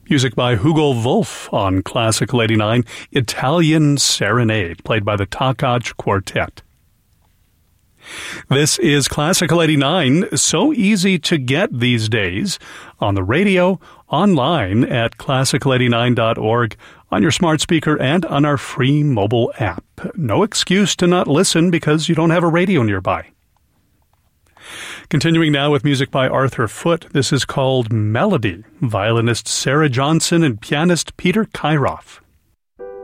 Music by Hugo Wolf on Classical 89, Italian Serenade, played by the Takach Quartet. This is Classical 89, so easy to get these days, on the radio, online at classical89.org, on your smart speaker, and on our free mobile app. No excuse to not listen because you don't have a radio nearby. Continuing now with music by Arthur Foote, this is called Melody, violinist Sarah Johnson and pianist Peter Kairoff.